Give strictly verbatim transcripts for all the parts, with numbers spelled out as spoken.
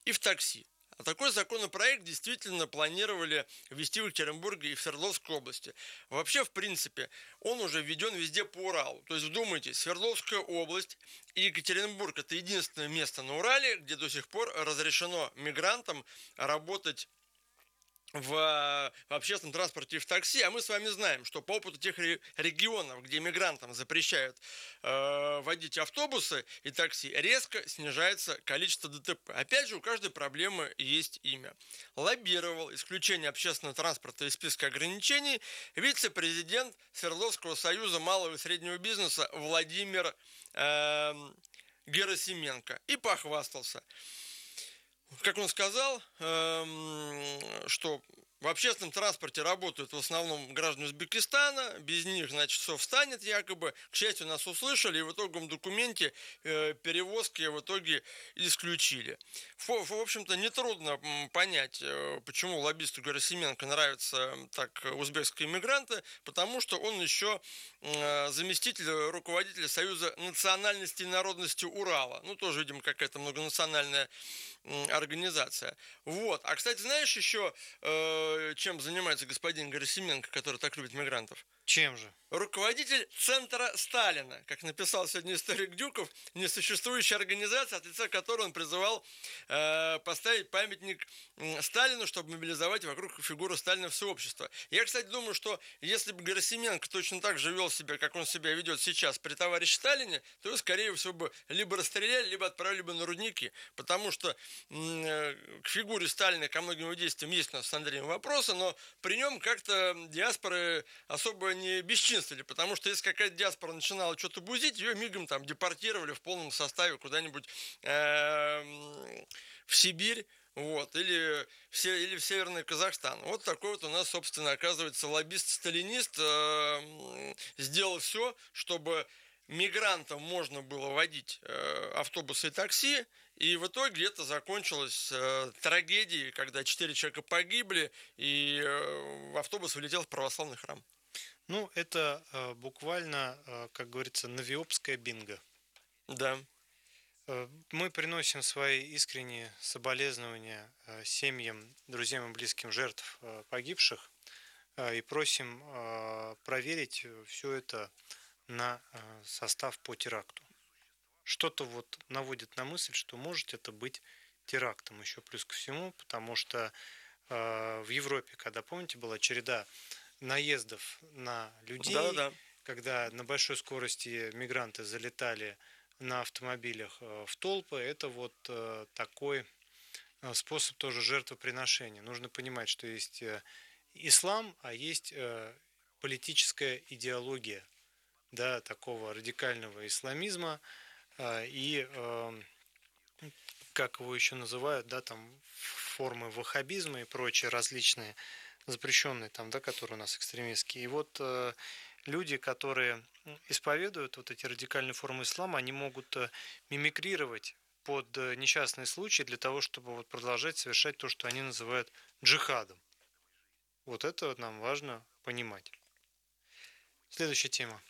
и в такси. А такой законопроект действительно планировали ввести в Екатеринбурге и в Свердловской области. Вообще, в принципе, он уже введен везде по Уралу. То есть, вдумайтесь, Свердловская область и Екатеринбург – это единственное место на Урале, где до сих пор разрешено мигрантам работать в, в общественном транспорте и в такси, а мы с вами знаем, что по опыту тех регионов, где мигрантам запрещают э, водить автобусы и такси, резко снижается количество ДТП. Опять же, у каждой проблемы есть имя. Лоббировал исключение общественного транспорта из списка ограничений вице-президент Свердловского союза малого и среднего бизнеса Владимир э, Герасименко и похвастался. Как он сказал, что в общественном транспорте работают в основном граждане Узбекистана, без них, значит, все встанет якобы. К счастью, нас услышали, и в итоговом документе перевозки в итоге исключили. В общем-то, нетрудно понять, почему лоббисту Герасименко нравятся так узбекские мигранты, потому что он еще заместитель руководителя Союза национальности и народности Урала. Ну, тоже, видимо, какая-то многонациональная организация. Вот. А, кстати, знаешь еще, э, чем занимается господин Герасименко, который так любит мигрантов? Чем же? Руководитель Центра Сталина, как написал сегодня историк Дюков, несуществующая организация, от лица которой он призывал э, поставить памятник Сталину, чтобы мобилизовать вокруг фигуры Сталина все общество. Я, кстати, думаю, что если бы Герасименко точно так же вел себя, как он себя ведет сейчас при товарище Сталине, то его, скорее всего, бы либо расстреляли, либо отправили бы на рудники, потому что э, к фигуре Сталина, ко многим его действиям есть у нас с Андреем вопросы, но при нем как-то диаспоры особо не бесчинствовали, потому что если какая-то диаспора начинала что-то бузить, ее мигом там депортировали в полном составе куда-нибудь э, в Сибирь, вот, или в, или в Северный Казахстан. Вот такой вот у нас, собственно, оказывается, лоббист-сталинист э, сделал все, чтобы мигрантам можно было водить э, автобусы и такси, и в итоге это закончилось э, трагедией, когда четыре человека погибли, и э, автобус влетел в православный храм. Ну, это э, буквально, э, как говорится, навиопская бинго. Да. Э, мы приносим свои искренние соболезнования э, семьям, друзьям и близким жертв э, погибших э, и просим э, проверить все это на э, состав по теракту. Что-то вот наводит на мысль, что может это быть терактом еще плюс ко всему, потому что э, в Европе, когда, помните, была череда наездов на людей, да, да. Когда на большой скорости мигранты залетали на автомобилях в толпы, это вот такой способ тоже жертвоприношения. Нужно понимать, что есть ислам, а есть политическая идеология, да, такого радикального исламизма, и как его еще называют, да, там формы ваххабизма и прочие различные запрещенные там, да, которые у нас экстремистские. И вот э, люди, которые исповедуют вот эти радикальные формы ислама, они могут э, мимикрировать под э, несчастные случаи для того, чтобы вот продолжать совершать то, что они называют джихадом. Вот это вот нам важно понимать. Следующая тема.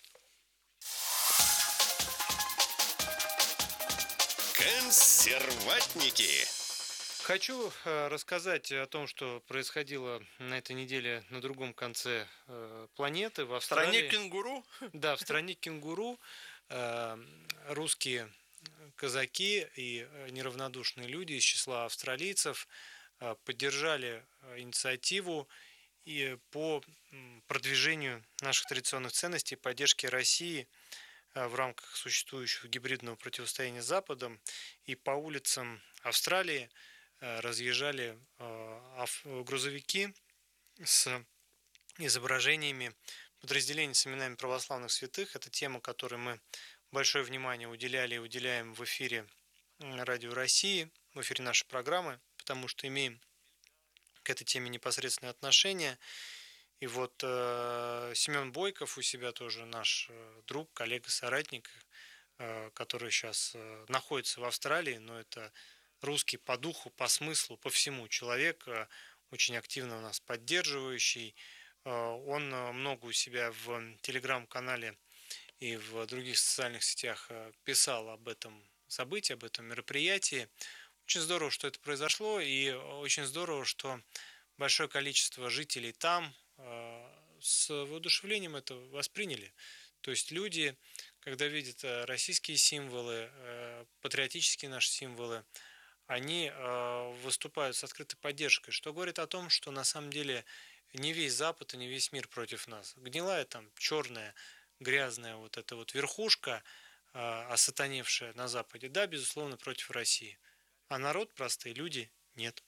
Консерватники. Хочу рассказать о том, что происходило на этой неделе на другом конце планеты, в Австралии. В стране кенгуру? Да, в стране кенгуру русские казаки и неравнодушные люди из числа австралийцев поддержали инициативу и по продвижению наших традиционных ценностей, поддержке России в рамках существующего гибридного противостояния с Западом, и по улицам Австралии разъезжали грузовики с изображениями подразделений с именами православных святых. Это тема, которой мы большое внимание уделяли и уделяем в эфире Радио России, в эфире нашей программы, потому что имеем к этой теме непосредственное отношение. И вот э, Семен Бойков у себя тоже наш э, друг, коллега, соратник, э, который сейчас э, находится в Австралии, но это русский по духу, по смыслу, по всему человек, э, очень активно у нас поддерживающий. Э, он много у себя в телеграм-канале и в других социальных сетях э, писал об этом событии, об этом мероприятии. Очень здорово, что это произошло, и очень здорово, что большое количество жителей там э, с воодушевлением это восприняли. То есть люди, когда видят э, российские символы, э, патриотические наши символы, они э, выступают с открытой поддержкой, что говорит о том, что на самом деле не весь Запад и не весь мир против нас. Гнилая там черная, грязная вот эта вот верхушка, э, осатаневшая на Западе, да, безусловно, против России. А народ, простые люди, нет.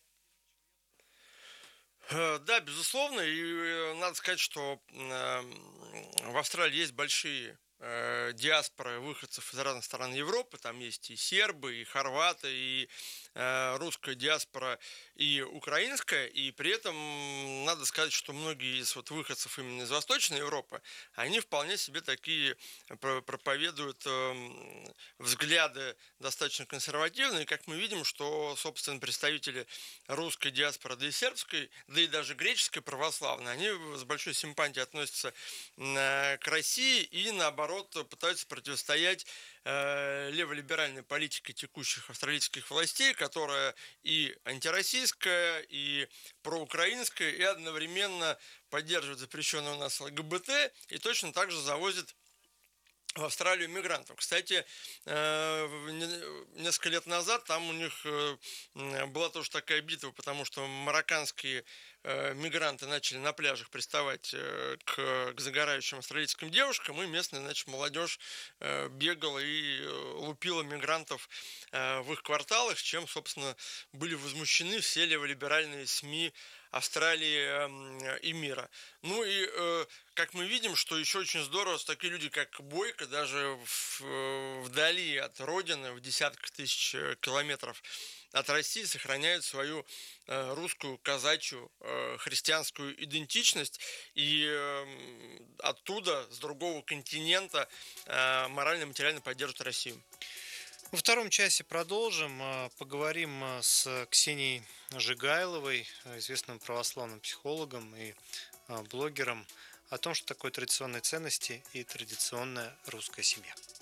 Э, Да, безусловно, и э, надо сказать, что э, в Австралии есть большие э, диаспоры выходцев из разных стран Европы, там есть и сербы, и хорваты, и э, русская диаспора, и украинская, и при этом надо сказать, что многие из вот выходцев именно из Восточной Европы, они вполне себе такие про- проповедуют эм, взгляды достаточно консервативные, как мы видим, что, собственно, представители русской диаспоры, да и сербской, да и даже греческой православной, они с большой симпатией относятся э, к России и, наоборот, пытаются противостоять э, леволиберальной политике текущих австралийских властей, которая и антироссийская, и проукраинская, и одновременно поддерживает запрещенное у нас ЛГБТ и точно так же завозит в Австралию мигрантов. Кстати, э, несколько лет назад там у них э, была тоже такая битва, потому что марокканские э, мигранты начали на пляжах приставать э, к, к загорающим австралийским девушкам, и местная, значит, молодежь э, бегала и э, лупила мигрантов э, в их кварталах, чем, собственно, были возмущены все леволиберальные СМИ Австралии э, и мира. Ну и э, как мы видим, что еще очень здорово, что такие люди, как Бойко, даже в, вдали от родины, в десятках тысяч километров от России, сохраняют свою э, русскую, казачью, э, христианскую идентичность и э, оттуда, с другого континента, э, морально и материально поддерживают Россию. Во втором часе продолжим. э, Поговорим э, с Ксенией Жигайловой, э, известным православным психологом и э, блогером, о том, что такое традиционные ценности и традиционная русская семья.